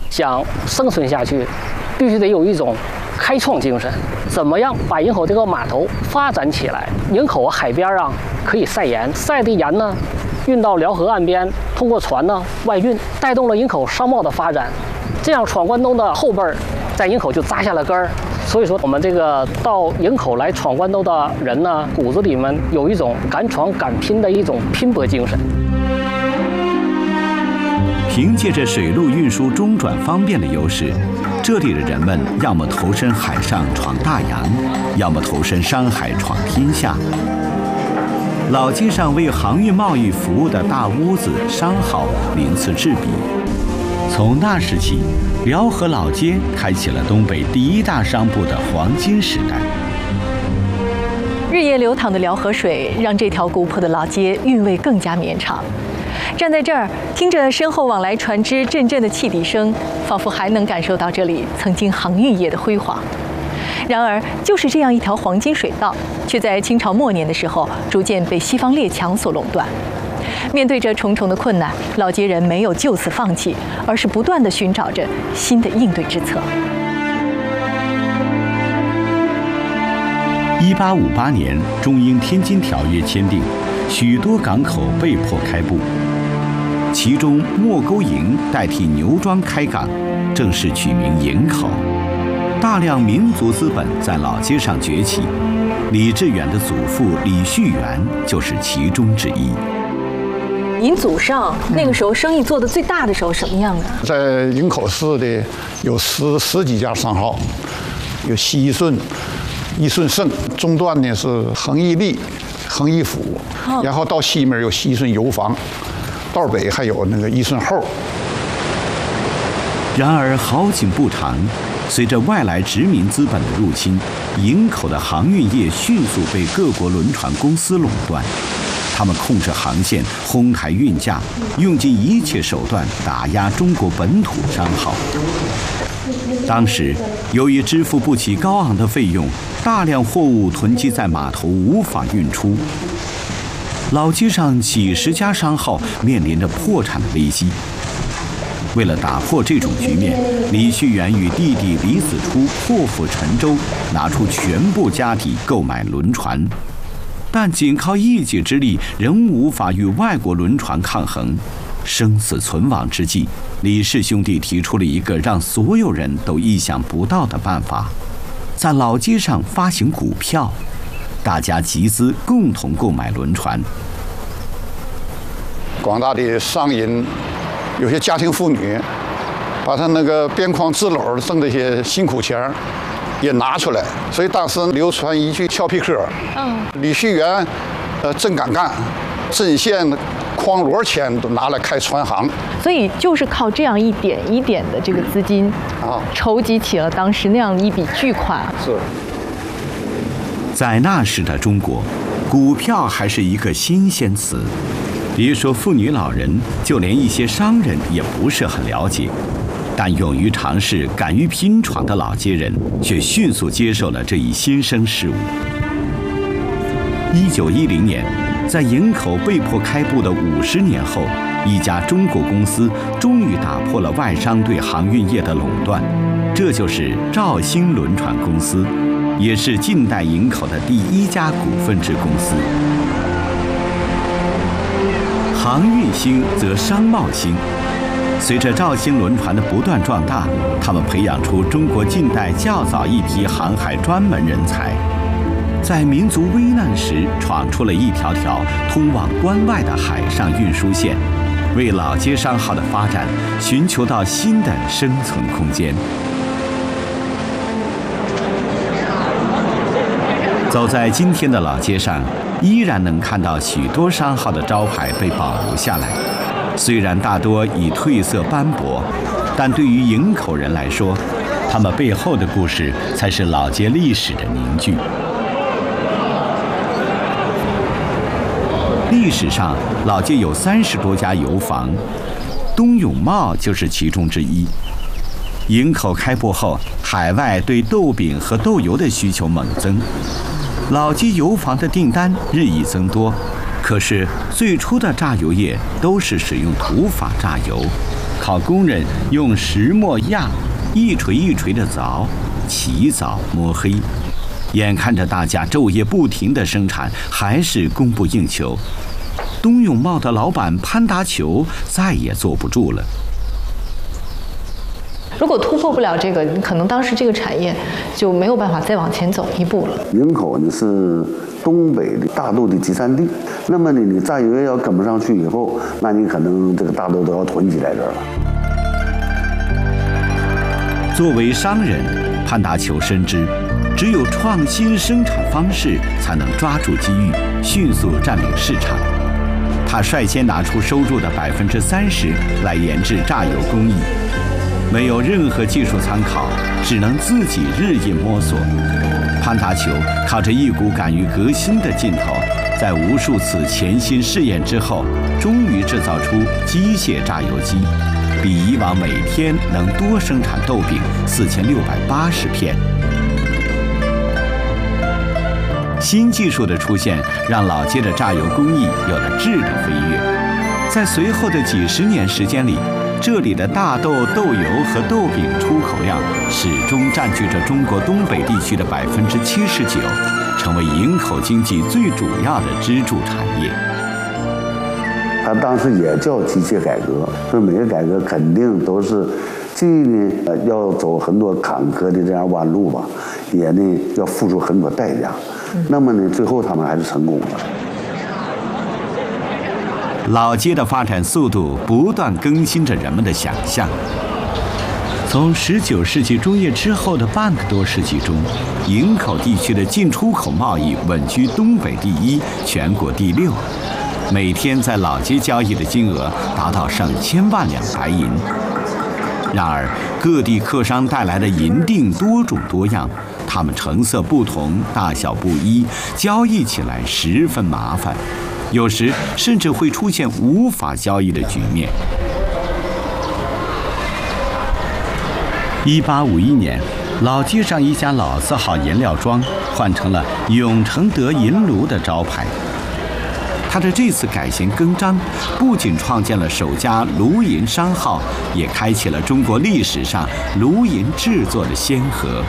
想生存下去，必须得有一种开创精神。怎么样把营口这个码头发展起来？营口海边啊可以晒盐，晒的盐呢运到辽河岸边，通过船呢外运，带动了营口商贸的发展。这样闯关东的后辈儿在营口就扎下了根儿。所以说，我们这个到营口来闯关东的人呢，骨子里面有一种敢闯敢拼的一种拼搏精神。 凭借着水陆运输中转方便的优势，这里的人们要么投身海上闯大洋，要么投身山海闯天下。老街上为航运贸易服务的大屋子、商号鳞次栉比。从那时起，辽河老街开启了东北第一大商埠的黄金时代。 日夜流淌的辽河水，让这条古朴的老街韵味更加绵长。站在这儿，听着身后往来船只阵阵的汽笛声，仿佛还能感受到这里曾经航运业的辉煌。然而，就是这样一条黄金水道，却在清朝末年的时候，逐渐被西方列强所垄断。面对着重重的困难，老街人没有就此放弃，而是不断地寻找着新的应对之策。 1858年，中英天津条约签订，许多港口被迫开埠，其中莫沟营代替牛庄开港，正式取名营口。大量民族资本在老街上崛起，李志远的祖父李旭元就是其中之一。 您祖上那个时候生意做得最大的时候什么样的？ 在营口市的有十几家商号，有西顺、益顺盛，中段呢是恒益利、恒益府，然后到西面有西顺油坊，到北还有那个益顺后。 然而好景不长，随着外来殖民资本的入侵，营口的航运业迅速被各国轮船公司垄断。他们控制航线，哄抬运价，用尽一切手段打压中国本土商号。当时，由于支付不起高昂的费用，大量货物囤积在码头无法运出。老街上几十家商号面临着破产的危机。为了打破这种局面，李旭元与弟弟李子初破釜沉舟，拿出全部家底购买轮船。但仅靠一己之力，仍无法与外国轮船抗衡。生死存亡之际，李氏兄弟提出了一个让所有人都意想不到的办法：在老街上发行股票，大家集资共同购买轮船。 广大的商人，有些家庭妇女，把他那个边框支篓挣的一些辛苦钱也拿出来，所以当时流传一句俏皮嗑：李旭元，真敢干，针线、筐箩钱都拿来开船行。 所以就是靠这样一点一点的这个资金筹集起了当时那样一笔巨款。 是。 在那时的中国，股票还是一个新鲜词，别说妇女老人，就连一些商人也不是很了解。但勇于尝试、敢于拼闯的老街人，却迅速接受了这一新生事物。1910年，在营口被迫开埠的50年后，一家中国公司终于打破了外商对航运业的垄断，这就是兆兴轮船公司，也是近代营口的第一家股份制公司。航运兴则商贸兴。随着兆兴轮船的不断壮大，他们培养出中国近代较早一批航海专门人才，在民族危难时闯出了一条条通往关外的海上运输线，为老街商号的发展寻求到新的生存空间。走在今天的老街上，依然能看到许多商号的招牌被保留下来。虽然大多已褪色斑驳，但对于营口人来说，他们背后的故事才是老街历史的凝聚。历史上，老街有30多家油坊，东永茂就是其中之一。营口开埠后，海外对豆饼和豆油的需求猛增，老街油坊的订单日益增多。可是最初的榨油业都是使用土法榨油， 靠工人用石磨压，一锤一锤的凿，起凿摸黑。眼看着大家昼夜不停的生产，还是供不应求。东永茂的老板潘达球再也坐不住了。 如果突破不了这个，可能当时这个产业就没有办法再往前走一步了。 营口呢是东北的大豆的集散地，那么呢你榨油业要跟不上去以后，那你可能这个大豆都要囤积在这儿了。 作为商人，潘达球深知，只有创新生产方式才能抓住机遇，迅速占领市场。他率先拿出收入的30%来研制榨油工艺。没有任何技术参考，只能自己日夜摸索。潘达球靠着一股敢于革新的劲头，在无数次潜心试验之后，终于制造出机械榨油机，比以往每天能多生产豆饼4680片。新技术的出现，让老街的榨油工艺有了质的飞跃。在随后的几十年时间里，这里的大豆、豆油和豆饼出口量始终占据着中国东北地区的79%，成为营口经济最主要的支柱产业。 它当时也叫机械改革，所以每个改革肯定都是，既呢要走很多坎坷的这样弯路吧，也呢要付出很多代价。那么呢，最后他们还是成功了。 老街的发展速度不断更新着人们的想象。从19世纪中叶之后的半个多世纪中，营口地区的进出口贸易稳居东北第1，全国第6，每天在老街交易的金额达到上千万两白银。然而，各地客商带来的银锭多种多样，它们成色不同，大小不一，交易起来十分麻烦。有时甚至会出现无法交易的局面。1851年，老街上一家老字号颜料庄换成了永承德银炉的招牌。他的这次改弦更张，不仅创建了首家炉银商号，也开启了中国历史上炉银制作的先河。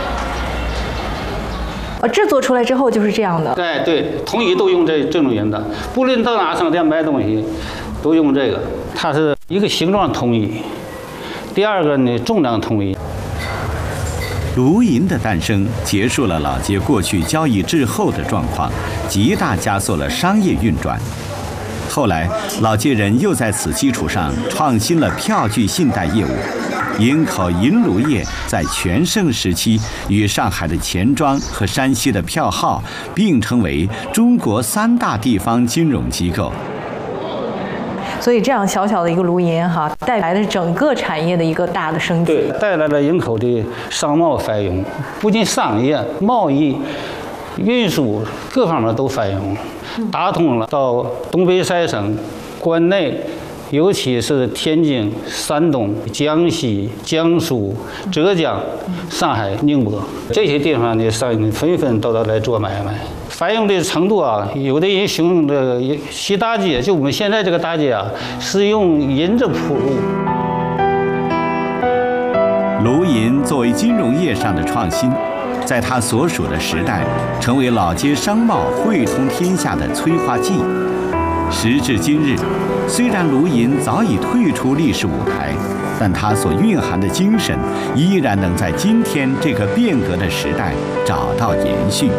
制作出来之后就是这样的。 对，统一都用这种银的，不论到哪商店买东西，都用这个。它是一个形状统一，第二个呢重量统一。 炉银的诞生结束了老街过去交易滞后的状况，极大加速了商业运转。后来，老街人又在此基础上创新了票据信贷业务。营口银炉业在全盛时期与上海的钱庄和山西的票号并称为中国3大地方金融机构。 所以这样小小的一个炉银哈，带来了整个产业的一个大的升级。 对，带来了营口的商贸繁荣，不仅商业、贸易、运输各方面都繁荣，打通了到东北3省关内。尤其是天津、山东、江西、江苏、浙江、上海、宁波这些地方的商人纷纷都来做买卖，繁荣的程度啊，有的人形容这个西大街，就我们现在这个大街啊，是用银子铺路。 炉银作为金融业上的创新，在他所属的时代，成为老街商贸汇通天下的催化剂。时至今日，虽然炉银早已退出历史舞台，但它所蕴含的精神依然能在今天这个变革的时代找到延续。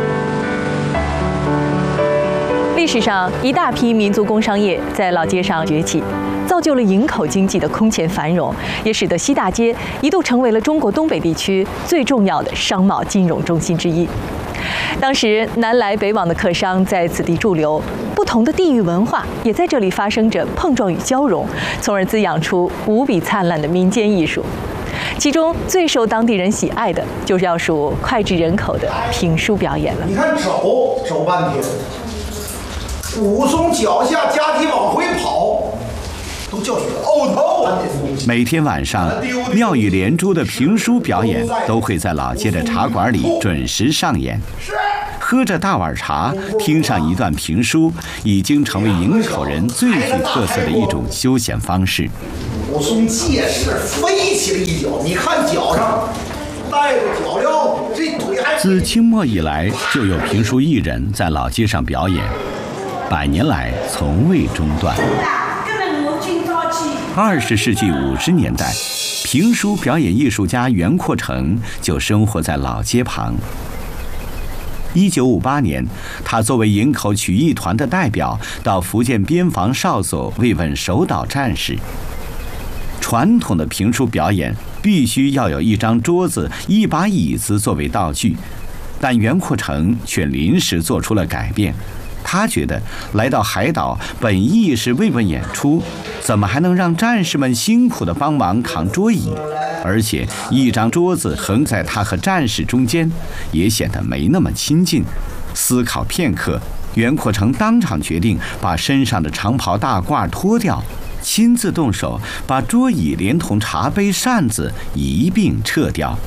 历史上一大批民族工商业在老街上崛起，造就了营口经济的空前繁荣，也使得西大街一度成为了中国东北地区最重要的商贸金融中心之一。当时南来北往的客商在此地驻留，不同的地域文化也在这里发生着碰撞与交融，从而滋养出无比灿烂的民间艺术。其中最受当地人喜爱的，就是要数脍炙人口的评书表演了。 你看走半天，武松脚下夹击往回跑，都叫血呕头。 每天晚上，妙语连珠的评书表演都会在老街的茶馆里准时上演。喝着大碗茶，听上一段评书，已经成为营口人最具特色的一种休闲方式。 武松借势飞起了一脚，你看脚上带着脚镣，这腿还…… 自清末以来，就有评书艺人在老街上表演，100年来从未中断。20世纪50年代，评书表演艺术家袁阔成就生活在老街旁。1958年，他作为营口曲艺团的代表，到福建边防哨所慰问守岛战士。传统的评书表演必须要有一张桌子、一把椅子作为道具，但袁阔成却临时做出了改变。他觉得来到海岛本意是慰问演出，怎么还能让战士们辛苦地帮忙扛桌椅？而且一张桌子横在他和战士中间，也显得没那么亲近。思考片刻，袁阔成当场决定把身上的长袍大褂脱掉，亲自动手把桌椅连同茶杯扇子一并撤掉。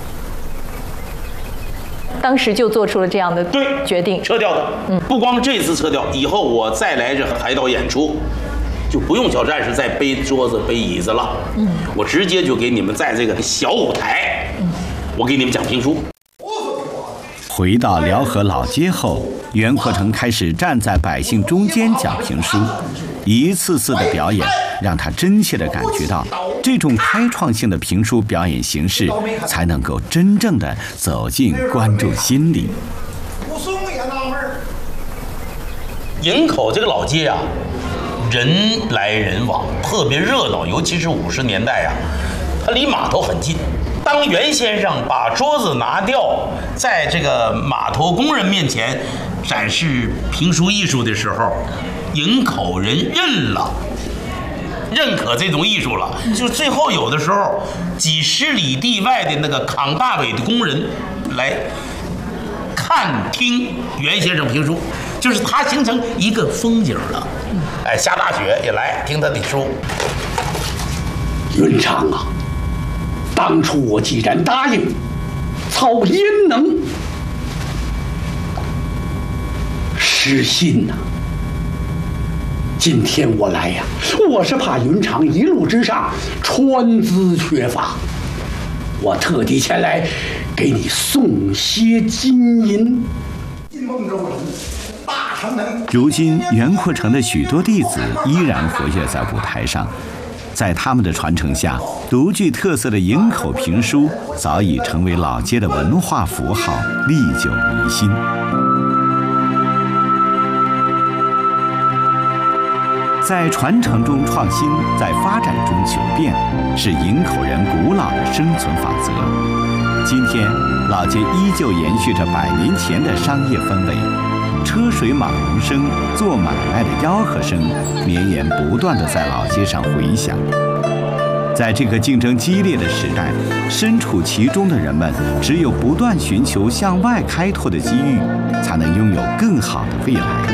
当时就做出了这样的决定， 撤掉的。不光这次撤掉，以后我再来这海岛演出，就不用叫战士再背桌子背椅子了。我直接就给你们在这个小舞台，我给你们讲评书。 回到辽河老街后，袁阔成开始站在百姓中间讲评书，一次次的表演让他真切地感觉到，这种开创性的评书表演形式才能够真正的走进观众心里。 武松也纳闷儿， 营口这个老街啊，人来人往，特别热闹，尤其是50年代啊，它离码头很近。当袁先生把桌子拿掉，在这个码头工人面前展示评书艺术的时候，营口人认可这种艺术了。就最后有的时候，几十里地外的那个扛大尾的工人来看听袁先生评书，就是他形成一个风景了。哎，下大雪也来听他的书。 云长啊，当初我既然答应，曹焉能失信呐？今天我来呀，我是怕云长一路之上船资缺乏，我特地前来给你送些金银。 金凤州人，大城门。 如今袁阔成的许多弟子依然活跃在舞台上，在他们的传承下，独具特色的营口评书早已成为老街的文化符号，历久弥新。在传承中创新，在发展中求变，是营口人古老的生存法则。今天，老街依旧延续着100年前的商业氛围，车水马龙声、做买卖的吆喝声绵延不断地在老街上回响。在这个竞争激烈的时代，身处其中的人们只有不断寻求向外开拓的机遇，才能拥有更好的未来。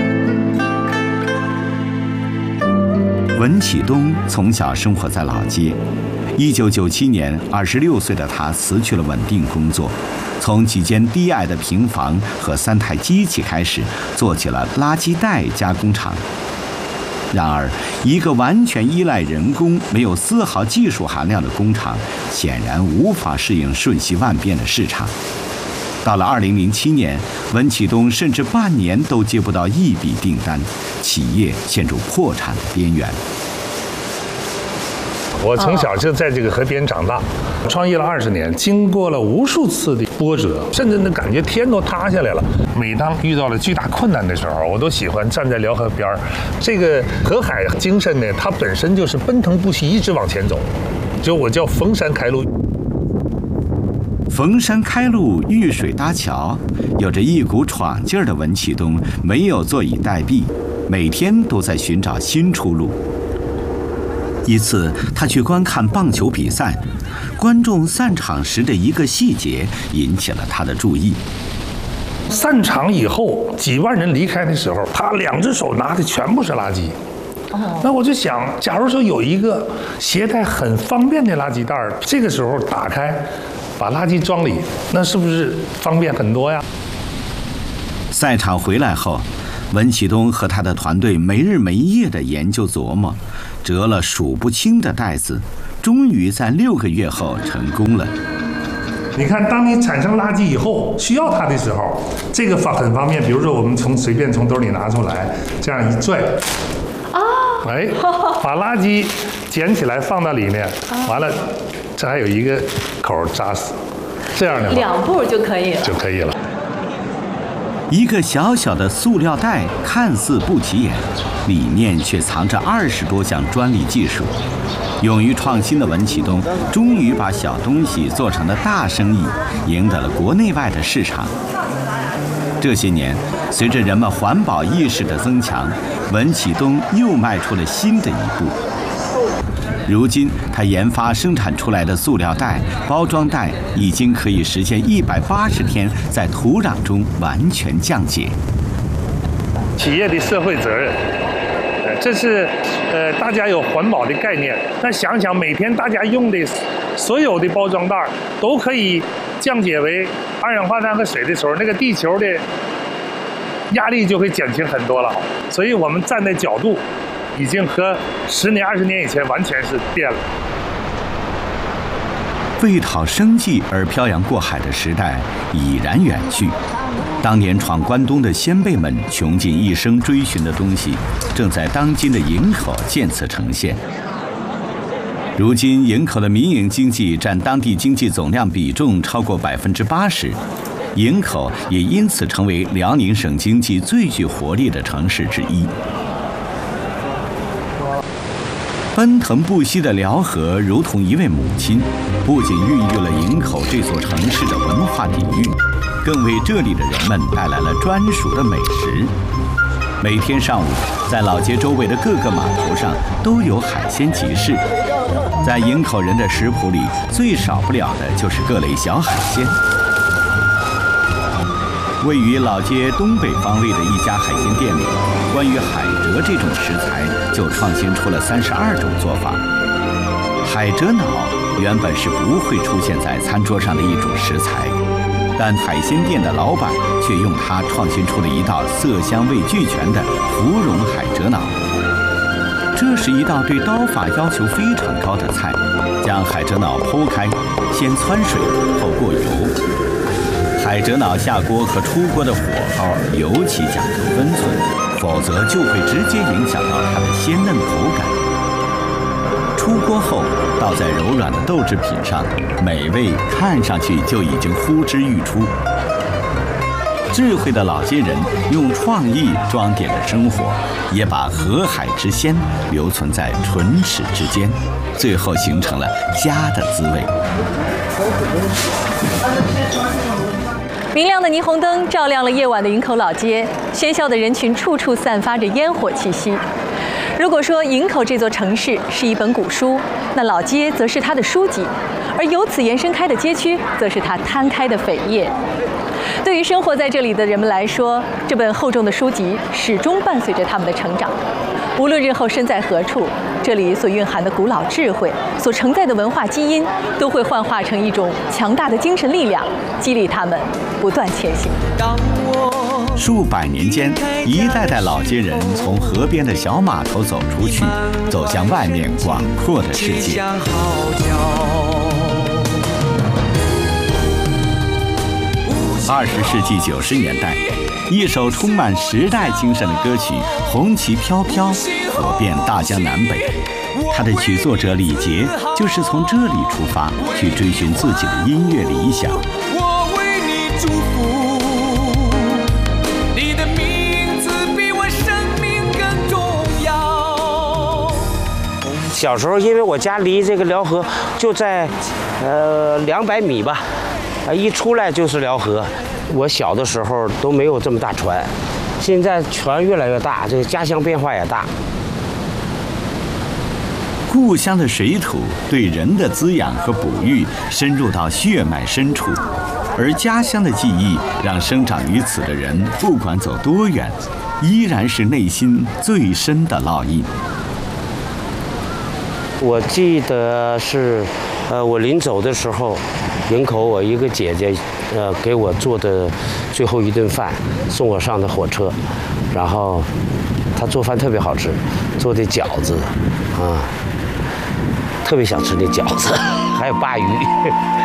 文启东从小生活在老街。1997年，26岁的他辞去了稳定工作，从几间低矮的平房和3台机器开始，做起了垃圾袋加工厂。然而，一个完全依赖人工、没有丝毫技术含量的工厂，显然无法适应瞬息万变的市场。到了2007年，文启东甚至半年都接不到一笔订单，企业陷入破产的边缘。 我从小就在这个河边长大，创业了20年，经过了无数次的波折，甚至感觉天都塌下来了。每当遇到了巨大困难的时候，我都喜欢站在辽河边儿。这个河海精神呢，它本身就是奔腾不息，一直往前走。就我叫逢山开路。 逢山开路，遇水搭桥，有着一股闯劲儿的文启东没有坐以待毙，每天都在寻找新出路。一次，他去观看棒球比赛，观众散场时的一个细节引起了他的注意。 散场以后，几万人离开的时候，他2只手拿的全部是垃圾。那我就想，假如说有一个携带很方便的垃圾袋，这个时候打开，把垃圾装里，那是不是方便很多呀？ 赛场回来后，文启东和他的团队没日没夜地研究琢磨，折了数不清的袋子， 终于在6个月后成功了。 你看，当你产生垃圾以后，需要它的时候，这个很方便。比如说，我们随便从兜里拿出来，这样一拽，哎，把垃圾捡起来放到里面，完了，这还有一个口扎死，这样的话 2步就可以了。 一个小小的塑料袋看似不起眼，里面却藏着20多项专利技术。勇于创新的文启东终于把小东西做成了大生意，赢得了国内外的市场。这些年，随着人们环保意识的增强，文启东又迈出了新的一步。如今，他研发生产出来的塑料袋、包装袋已经可以实现180天在土壤中完全降解。 企业的社会责任，这是大家有环保的概念。那想想每天大家用的所有的包装袋都可以降解为二氧化碳和水的时候，那个地球的压力就会减轻很多了。所以我们站在角度，已经和10年、20年以前完全是变了。 为讨生计而漂洋过海的时代已然远去，当年闯关东的先辈们穷尽一生追寻的东西，正在当今的营口渐次呈现。如今，营口的民营经济占当地经济总量比重超过80%，营口也因此成为辽宁省经济最具活力的城市之一。奔腾不息的辽河如同一位母亲，不仅孕育了营口这座城市的文化底蕴，更为这里的人们带来了专属的美食。每天上午，在老街周围的各个码头上都有海鲜集市。在营口人的食谱里，最少不了的就是各类小海鲜。位于老街东北方位的一家海鲜店里，关于海蜇这种食材就创新出了32种做法。海蜇脑原本是不会出现在餐桌上的一种食材，但海鲜店的老板却用它创新出了一道色香味俱全的芙蓉海蜇脑。这是一道对刀法要求非常高的菜，将海蜇脑剖开，先汆水后过油。海蜇脑下锅和出锅的火候尤其讲究分寸，否则就会直接影响到它的鲜嫩口感。出锅后倒在柔软的豆制品上，美味看上去就已经呼之欲出。智慧的老街人用创意装点了生活，也把河海之鲜留存在唇齿之间，最后形成了家的滋味。 明亮的霓虹灯照亮了夜晚的营口老街，喧嚣的人群处处散发着烟火气息。如果说营口这座城市是一本古书，那老街则是它的书籍，而由此延伸开的街区，则是它摊开的扉页。对于生活在这里的人们来说，这本厚重的书籍始终伴随着他们的成长。无论日后身在何处，这里所蕴含的古老智慧，所承载的文化基因，都会幻化成一种强大的精神力量，激励他们不断前行。 数百年间，一代代老街人从河边的小码头走出去，走向外面广阔的世界。20世纪90年代，一首充满时代精神的歌曲《红旗飘飘》火遍大江南北。它的曲作者李杰就是从这里出发，去追寻自己的音乐理想。 我为你祝福，你的名字比我生命更重要。 小时候，因为我家离这个辽河就在200米吧。一出来就是辽河，我小的时候都没有这么大船，现在船越来越大，这个家乡变化也大。 故乡的水土对人的滋养和哺育深入到血脉深处，而家乡的记忆让生长于此的人，不管走多远，依然是内心最深的烙印。 我记得是，我临走的时候，营口我一个姐姐，给我做的最后一顿饭，送我上的火车，然后她做饭特别好吃，做的饺子， 特别想吃那饺子，还有鲅鱼。